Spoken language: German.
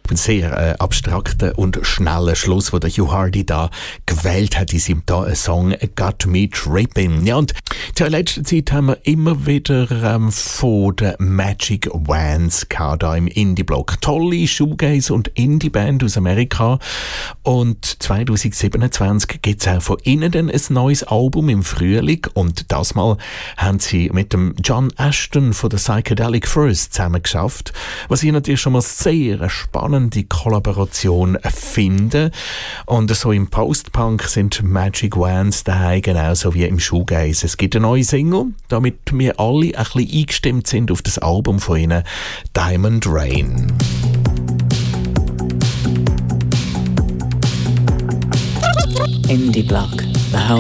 Ein sehr abstrakter und schneller Schluss, den der Hugh Hardy da gewählt hat in seinem Song «Got Me Trippin'». Ja, und in letzter Zeit haben wir immer wieder von den Magic Wands gehabt, da im Indie-Block. Tolle Shoegaze- und Indie-Band aus Amerika. Und 2027 gibt es auch von ihnen dann ein neues Album im Frühling. Und das Mal haben sie mit dem John Ashton von der Psychedelic Furs zusammen geschafft, was ich natürlich schon mal sehr eine spannende Kollaboration finde. Und so im Post-Punk sind Magic Wands daheim genauso wie im Shoegaze. Es gibt eine neue Single, damit wir alle ein bisschen eingestimmt sind auf das Album von ihnen, Diamond Rain. Indie Block, the whole